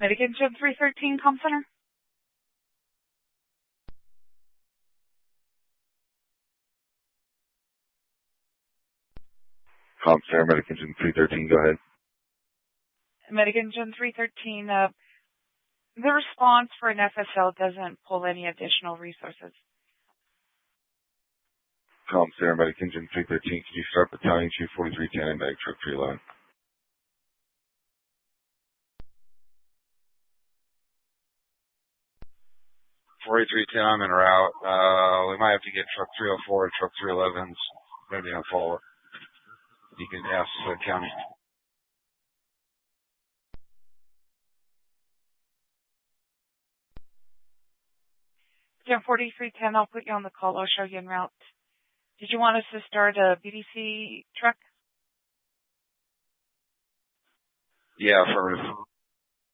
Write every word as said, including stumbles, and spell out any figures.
Medication three thirteen Com Center. Com Center, Medication three thirteen, go ahead. Medication three thirteen, uh, the response for an F S L doesn't pull any additional resources. Com Center, Medication three thirteen, can you start battalion two forty-three ten and Medic Truck three eleven? forty-three ten, I'm en route. Uh, we might have to get truck three oh four and truck three eleven's maybe on follow-up. You can ask the county. ten forty-three ten, I'll put you on the call. I'll show you en route. Did you want us to start a B D C truck? Yeah, affirmative.